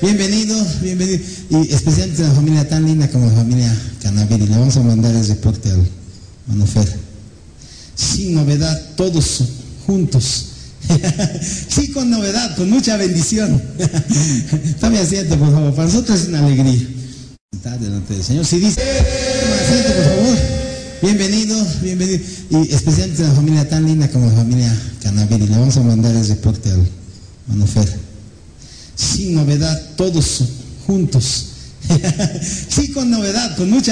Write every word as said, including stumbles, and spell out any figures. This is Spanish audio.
Bienvenido, bienvenido. Y especialmente a la familia tan linda como la familia Canaviri. Le vamos a mandar el reporte al Manufer. Sin novedad, todos juntos. Sí, con novedad, con mucha bendición. Tome asiento, por favor. Para nosotros es una alegría estar delante del Señor. Si dice, tome asiento, por favor. Bienvenido, bienvenido. Y especialmente a la familia tan linda como la familia Canaviri. Le vamos a mandar el reporte al Manufer. Sin novedad, todos juntos. Sí, con novedad, con mucha